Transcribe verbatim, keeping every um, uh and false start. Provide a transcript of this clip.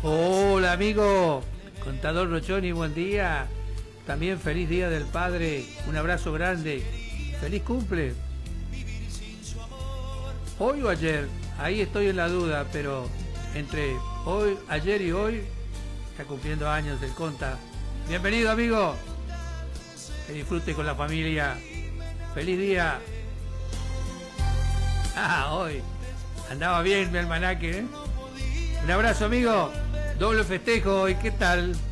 Hola amigo, contador Rochoni, buen día. También feliz día del padre, un abrazo grande. Feliz cumple. Hoy o ayer, ahí estoy en la duda, pero entre hoy, ayer y hoy, está cumpliendo años el conta. Bienvenido amigo, que disfrute con la familia. Feliz día. Ah, hoy andaba bien mi almanaque, ¿eh? Un abrazo amigo, doble festejo hoy, ¿qué tal?